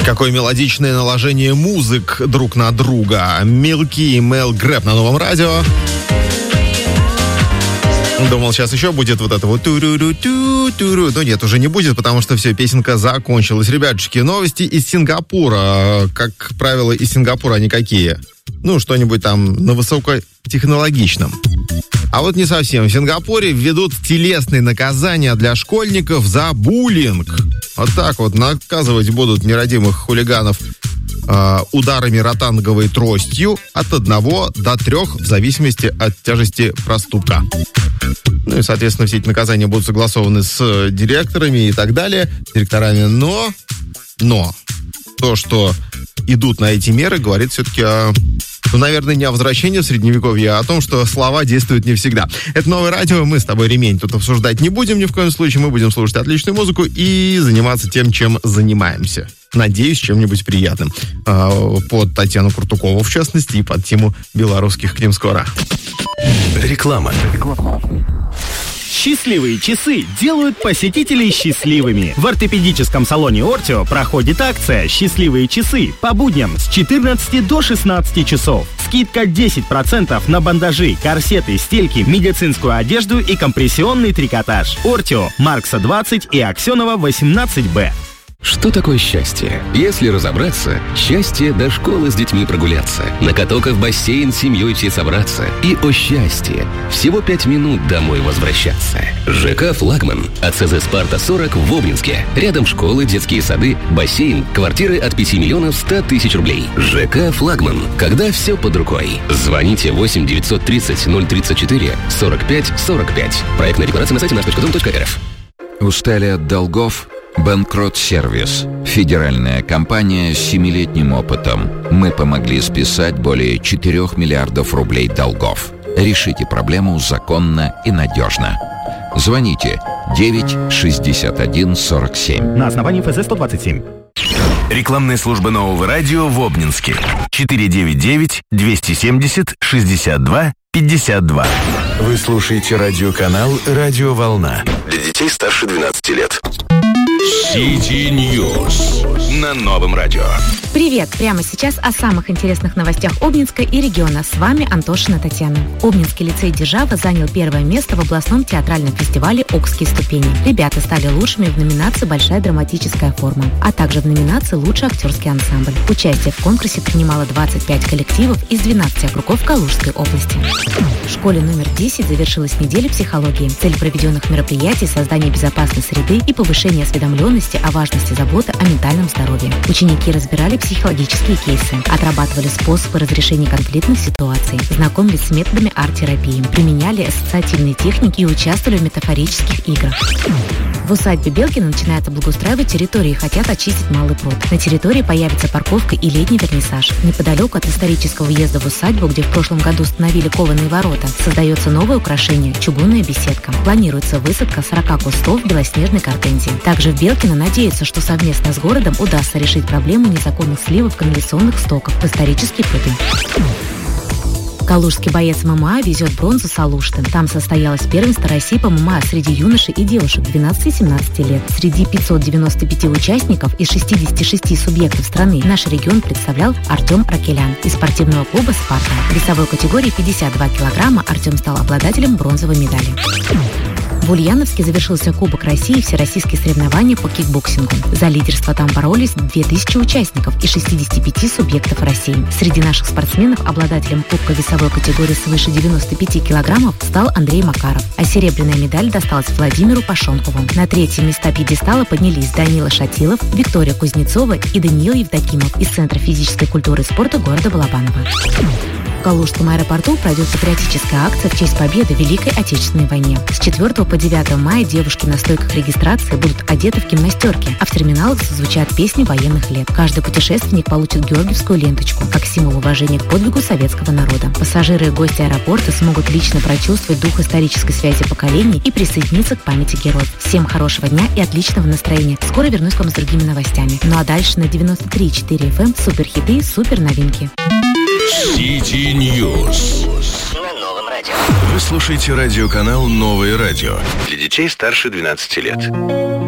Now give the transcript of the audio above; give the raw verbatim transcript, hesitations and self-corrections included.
Какое мелодичное наложение музык друг на друга. Милки и Мел Грэб на Новом радио. Думал, сейчас еще будет вот это вот туру-ру-ту-туру. Но нет, уже не будет, потому что все, песенка закончилась. Ребятушки, новости из Сингапура. Как правило, из Сингапура они какие? Ну, что-нибудь там на высокотехнологичном. А вот не совсем. В Сингапуре введут телесные наказания для школьников за буллинг. Вот так вот наказывать будут нерадимых хулиганов э, ударами ротанговой тростью от одного до трех в зависимости от тяжести проступка. Ну и, соответственно, все эти наказания будут согласованы с директорами и так далее, директорами. Но, но то, что идут на эти меры, говорит все-таки о... Ну, наверное, не о возвращении в Средневековье, а о том, что слова действуют не всегда. Это Новое радио, мы с тобой ремень тут обсуждать не будем ни в коем случае. Мы будем слушать отличную музыку и заниматься тем, чем занимаемся. Надеюсь, чем-нибудь приятным. Под Татьяну Куртукову, в частности, и под тему белорусских к ним скоро. Реклама. Счастливые часы делают посетителей счастливыми. В ортопедическом салоне Ортио проходит акция «Счастливые часы» по будням с четырнадцати до шестнадцати часов. Скидка десять процентов на бандажи, корсеты, стельки, медицинскую одежду и компрессионный трикотаж. Ортио, Маркса двадцать и Аксенова восемнадцать Б. Что такое счастье? Если разобраться, счастье до школы с детьми прогуляться, на каток и в бассейн с семьей все собраться. И о счастье! Всего пять минут домой возвращаться. ЖК «Флагман» от СЗ «Спарта сорок» в Обнинске. Рядом школы, детские сады, бассейн, квартиры от пяти миллионов ста тысяч рублей. ЖК «Флагман». Когда все под рукой. Звоните восемь девятьсот тридцать ноль тридцать четыре сорок пять сорок пять. Проектная декларация на сайте наш точка дом точка эр эф. Устали от долгов? Банкрот-сервис. Федеральная компания с семилетним опытом. Мы помогли списать более четырёх миллиардов рублей долгов. Решите проблему законно и надежно. Звоните девять шестьдесят один сорок семь. На основании эф эс сто двадцать семь. Рекламная служба Нового радио в Обнинске. четыре девять девять двести семьдесят шестьдесят два пятьдесят два. Вы слушаете радиоканал «Радио Волна». Для детей старше двенадцати лет. Сити Ньюс на Новом радио. Привет! Прямо сейчас о самых интересных новостях Обнинска и региона. С вами Антошина Татьяна. Обнинский лицей «Держава» занял первое место в областном театральном фестивале «Окские ступени». Ребята стали лучшими в номинации «Большая драматическая форма», а также в номинации «Лучший актерский ансамбль». Участие в конкурсе принимало двадцать пять коллективов из двенадцати округов Калужской области. В школе номер десять завершилась неделя психологии. Цель проведенных мероприятий – создание безопасной среды и повышение осведомленности о важности заботы о ментальном здоровье. Ученики разбирали психологические кейсы, отрабатывали способы разрешения конфликтных ситуаций, знакомились с методами арт-терапии, применяли ассоциативные техники и участвовали в метафорических играх. В усадьбе Белкина начинается благоустраивать территорию и хотят очистить Малый пруд. На территории появится парковка и летний вернисаж. Неподалеку от исторического въезда в усадьбу, где в прошлом году установили кованые ворота, создается новое украшение – чугунная беседка. Планируется высадка сорока кустов белоснежной гортензии. Также в Белкино надеются, что совместно с городом удастся решить проблему незаконных сливов канализационных стоков в исторические пруды. Калужский боец ММА везет бронзу с Алушты. Там состоялось первенство России по ММА среди юношей и девушек двенадцати-семнадцати лет. Среди пятисот девяноста пяти участников из шестидесяти шести субъектов страны наш регион представлял Артем Ракелян из спортивного клуба «Спарта». В весовой категории пятьдесят два килограмма Артем стал обладателем бронзовой медали. В Ульяновске завершился Кубок России и всероссийские соревнования по кикбоксингу. За лидерство там боролись две тысячи участников из шестидесяти пяти субъектов России. Среди наших спортсменов обладателем Кубка весовой категории свыше девяноста пяти килограммов стал Андрей Макаров, а серебряная медаль досталась Владимиру Пашонкову. На третьи места пьедестала поднялись Данила Шатилов, Виктория Кузнецова и Даниил Евдокимов из Центра физической культуры и спорта города Балабаново. В Калужском аэропорту пройдет патриотическая акция в честь победы в Великой Отечественной войне. С четвёртого по девятое мая девушки на стойках регистрации будут одеты в гимнастерки, а в терминалах зазвучат песни военных лет. Каждый путешественник получит георгиевскую ленточку, как символ уважения к подвигу советского народа. Пассажиры и гости аэропорта смогут лично прочувствовать дух исторической связи поколений и присоединиться к памяти героев. Всем хорошего дня и отличного настроения. Скоро вернусь к вам с другими новостями. Ну а дальше на девяносто три и четыре эф эм суперхиты и супер новинки. Сити Ньюс на Новом радио. Вы слушаете радиоканал «Новое радио» для детей старше двенадцати лет.